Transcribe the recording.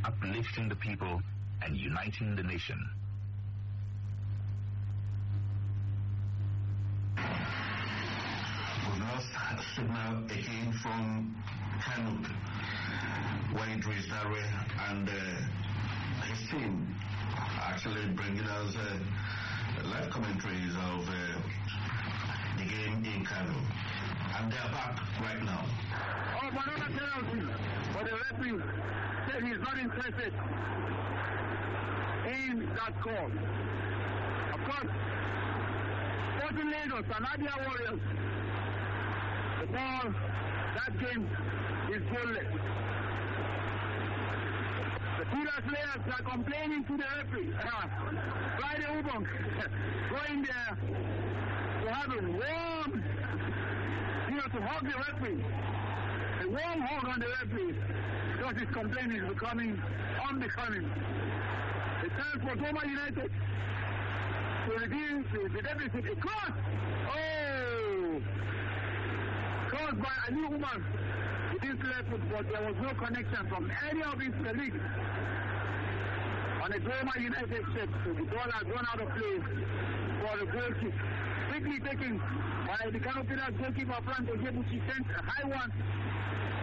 uplifting the people and uniting the nation. We've lost signal again from Kano, where Idris Dare and his team actually bringing us live commentaries of the game in Kano. And they are back right now. Oh, another penalty. But the referee said he's not interested in that call. Of course, Sporting Lagos and Abia Warriors, the ball, that game is goalless. The Pillars players are complaining to the referee. Friday Ubong going there to have a warm, to hug the referee. A warm hug on the referee because his complaint is becoming unbecoming. It's time for Goma United to reduce the deficit. A cross! Oh! Caused by Ali Umar. It is left, but there was no connection from any of his colleagues on the Goma United set. So the ball has gone out of play for the goal kick. Quickly taken by the Kano Pillars goalkeeper Frank Ojebuchi, sent a high one